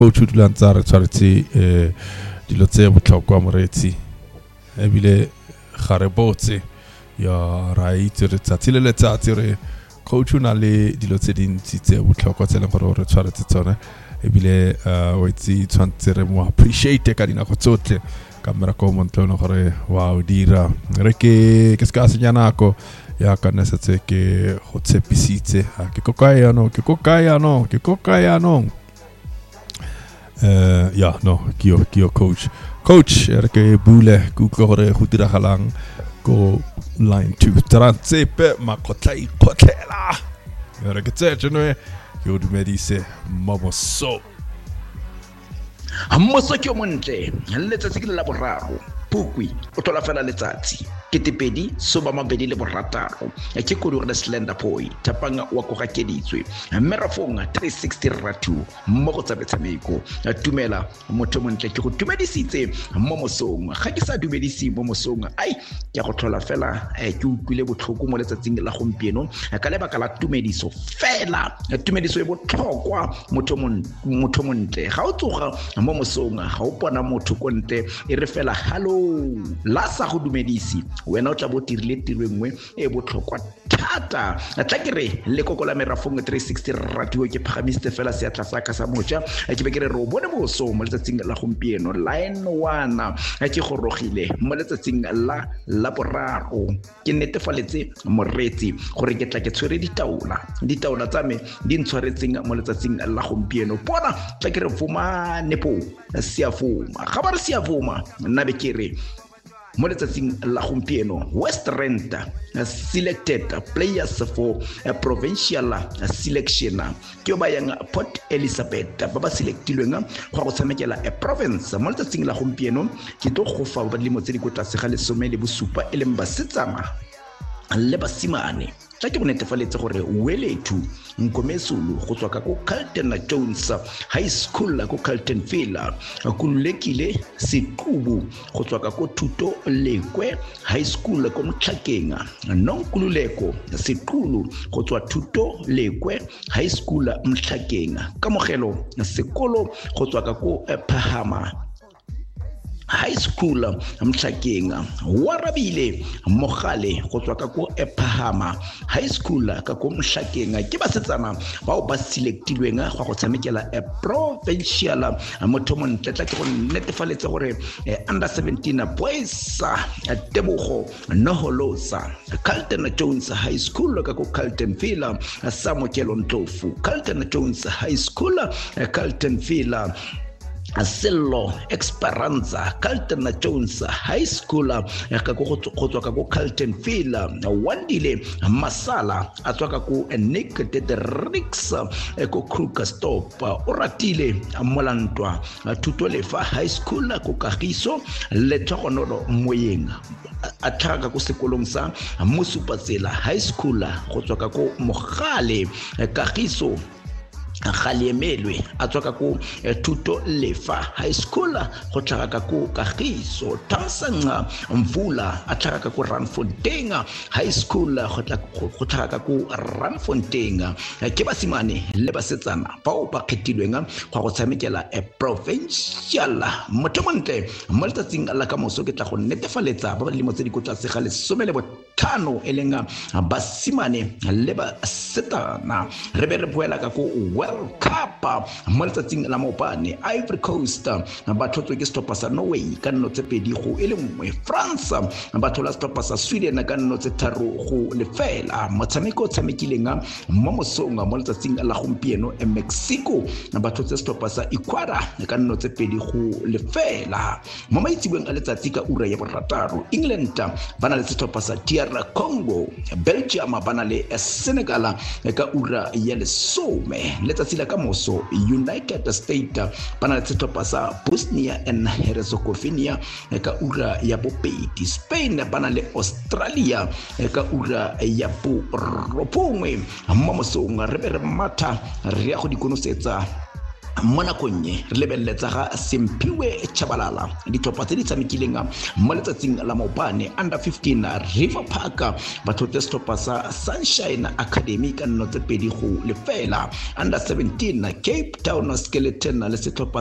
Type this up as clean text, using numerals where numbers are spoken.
coach o dula ntse re tshwaretse dilo tse botlhokwa moretsi ebile ga re botse ya ra itse re tsatsi le letsatsi re coach na le dilo tse dintsi tse botlhokwa tse leng gore re tshwaretse tsone ebile o itse tshwantse re mo appreciate ka dinako tsotlhe ka mmereko mo ntlo gore wow dira re ke ska senya nako ya ka nesetse ke go tshepisitse ke kokayano ya no kio coach re ke bule ku gore go diragalang go line 2 tsepe makotlai khotlela re ke tsetse no yo dumedise Momoso ke o montle letsatsi ke la boraro Phukwi o tola fela letsatsi ketepedi soba mabedi le borataro ke kodu re slender boy tapanga wa go gakeditswe mmerafong 360 ratu mo go tsabetsameko tumela motho montle ke go tumedisitse mo mosong ga ke sa dumedisi mo mosong ai ke go tlhola fela ke utlwile botlhoko mo letsatsing la gompieno ka lebaka la tumediso fela tumediso e botlhokwa motho montle ga o tsoga mo mosong ga o bona motho konte e re fela hallo la sa go dumedisi wena o tla botirile tiro engwe e botlhokwa thata tla ke re le kokola merafong 360 radio ke phagamiste fela se atla sa ka sa moja ke be ke re ro bone boso mo letsatsing la gompieno line 1 ke gorogile mo letsatsing la boraro ke netefaletse moretsi gore ke tla ke tshwere ditaola tsa me di ntshwaretseng mo letsatsing la gompieno bona tla ke re fuma nepo siafuma ga ba re siafuma nna be ke re mo letsatsing la gompieno West Rand selected players for a provincial selection ke ba yang Port Elizabeth ba selectilweng go go tshamekela a province mo letsatsing la gompieno ke to go fa ba le mo tse di kotla se ga le somele bosupa e leng basetsana le basimane tla ke go netefaletse gore welethu Nkomesulu go tswa ka go Carlton Jones High School go Carlton Villa kulekile Sequbu go tswa ka go Thuto Lekwe High School ko Mtlhakeng Nonkululeko Sequlu go tswa Thuto Lekwe High School Mtlhakeng Kamogelo sekolo go tswa ka go Phahama High School Mtlhakeng Warabile Mogale go tswa ka go Phahama High School ka go Mtlhakeng ke basetsana bao ba selectilweng go tshamekela a provincial motho montle tla ke go netefaletse gore under 17 boys Tebogo Noholosa Carlton Jones High School ka go Carlton Villa Samokelo Ndlovu Carlton Jones High School Carlton Villa Asello Esperanza Carlton Jones High School ka go tswa ka go Carlton Villa Wandile Masala a tswa ka go Nick Dedrix ko Krugerstop o ratile Molantwa Thuto Lefa High School ko Kagiso le Tshogololo Moyeng a tlhaga go sekolong sa Mosupatsela High School go tswa ka go Mogale Kagiso Khalemelwe a tswa ka go Thuto Lefa High School go tlhaga ka go Kagiso Thamsanga Mvula a tlhaga ka go Randfontein High School go tlhaga ka go Randfontein ke basimane le basetsana bao ba kgetilweng go tshamekela a provincial motho montle mo letsatsing la ka moso ke tla go netefaletsa ba le mo tse di kotla se ga le somele botlhano e lenga basimane le basetana re be re boela ka go Cup mo letsatsing la maopane Ivory Coast ba thotswe ke stopa sa Norway ka nno tse pedi go e le nngwe France ba thola stopa sa Sweden ka nno tse tharo go lefela motshameko tshamekileng mo mosong mo letsatsing la gompieno Mexico ba thotse stopa sa Ecuador ka nno tse pedi go lefela mo maitsibeng a letsatsi ka ura ya borataro England ba na le stopa sa DR Congo Belgium ba na le Senegal ka ura ya lesome letsatsi la ka moso United States ba na le setopa sa Bosnia and Herzegovina ka ura ya bobedi Spain ba na le Australia ka ura ya borobongwe mo mosong re be re matha re ya go dikonosetsa mo nakong e re lebelletsa ga Simphiwe Tshabalala ditlhopha tse di tshamekileng mo letsatsing la maopane under 15 River Park ba tlhotse setlhopha sa Sunshine Academy ka nno tse 2-0 under 17 Cape Town Skeleton le setlhopha